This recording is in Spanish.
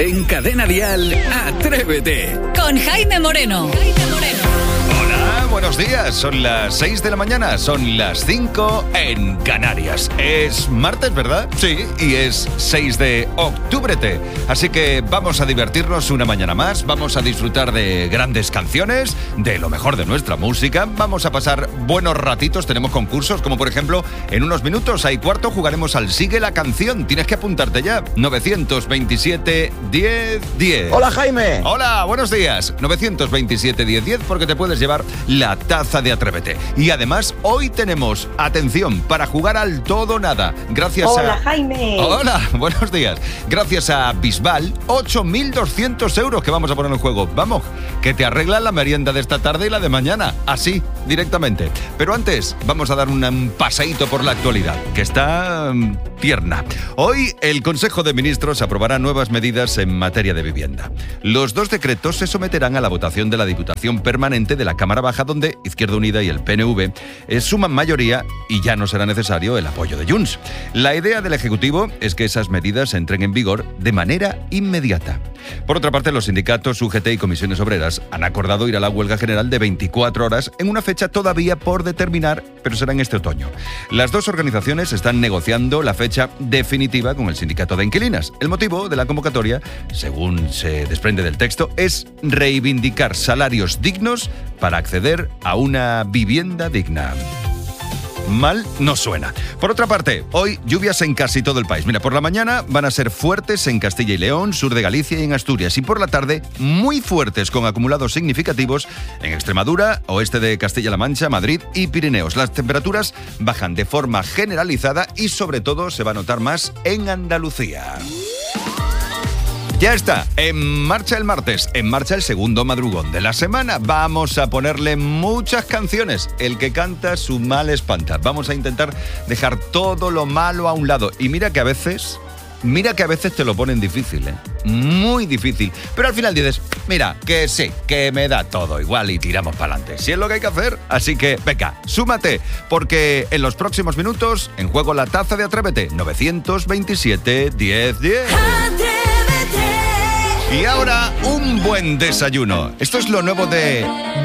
En Cadena Dial, Atrévete. Con Jaime Moreno. Hola, buenos días. Son las 6 de la mañana, son las 5 en Canarias. Es martes, ¿verdad? Sí, y es 6 de octubre. Así que vamos a divertirnos una mañana más, vamos a disfrutar de grandes canciones, de lo mejor de nuestra música, vamos a pasar buenos ratitos, tenemos concursos, como por ejemplo, en unos minutos, a y cuarto, jugaremos al Sigue la Canción. Tienes que apuntarte ya, 927 10 10. Hola, Jaime. Hola, buenos días. 927 10 10 porque te puedes llevar la taza de Atrévete. Y además, hoy tenemos, atención, para jugar al todo o nada. Gracias Hola, Jaime. Hola, buenos días. Gracias a Bisbal, 8.200 euros que vamos a poner en juego. Vamos, que te arreglan la merienda de esta tarde y la de mañana. Así, directamente. Pero antes, vamos a dar un paseíto por la actualidad, que está tierna. Hoy, el Consejo de Ministros aprobará nuevas medidas en materia de vivienda. Los dos decretos se someterán a la votación de la Diputación Permanente de la Cámara Baja, donde Izquierda Unida y el PNV suman mayoría y ya no será necesario el apoyo de Junts. La idea del Ejecutivo es que esas medidas entren en vigor de manera inmediata. Por otra parte, los sindicatos UGT y comisiones obreras han acordado ir a la huelga general de 24 horas en una fecha todavía por determinar, pero será en este otoño. Las dos organizaciones están negociando la fecha definitiva con el sindicato de inquilinas. El motivo de la convocatoria, según se desprende del texto, es reivindicar salarios dignos para acceder a una vivienda digna. Mal no suena. Por otra parte, hoy lluvias en casi todo el país. Mira, por la mañana van a ser fuertes en Castilla y León, sur de Galicia y en Asturias. Y por la tarde, muy fuertes con acumulados significativos en Extremadura, oeste de Castilla-La Mancha, Madrid y Pirineos. Las temperaturas bajan de forma generalizada y sobre todo se va a notar más en Andalucía. Ya está, en marcha el martes, en marcha el segundo madrugón de la semana. Vamos a ponerle muchas canciones. El que canta su mal espanta. Vamos a intentar dejar todo lo malo a un lado. Y mira que a veces te lo ponen difícil, muy difícil. Pero al final dices, mira, que sí, que me da todo igual y tiramos para adelante. Si es lo que hay que hacer. Así que, venga, súmate, porque en los próximos minutos, en juego la taza de Atrévete, 927 10 10. Y ahora, un buen desayuno. Esto es lo nuevo de